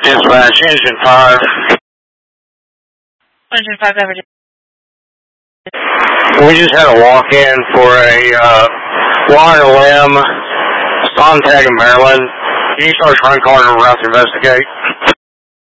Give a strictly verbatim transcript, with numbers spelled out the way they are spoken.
Dispatch, Engine five. Engine five, over. We just had a walk-in for a uh, wire limb, Sontag in Maryland. Can you start trying calling a route to investigate?